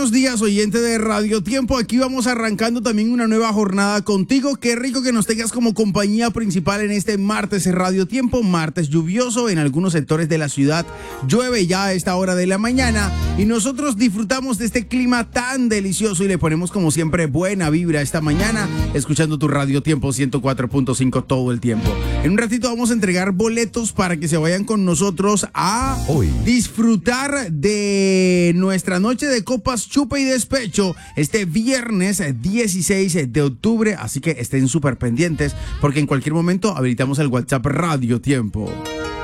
buenos días, oyente de Radio Tiempo. Aquí vamos arrancando también una nueva jornada contigo. Qué rico que nos tengas como compañía principal en este martes en Radio Tiempo. Martes lluvioso en algunos sectores de la ciudad. Llueve ya a esta hora de la mañana y nosotros disfrutamos de este clima tan delicioso y le ponemos como siempre buena vibra esta mañana, escuchando tu Radio Tiempo 104.5 todo el tiempo. En un ratito vamos a entregar boletos para que se vayan con nosotros a Hoy disfrutar de nuestra noche de copas, chupa y despecho este viernes 16 de octubre, así que estén súper pendientes porque en cualquier momento habilitamos el WhatsApp Radio Tiempo.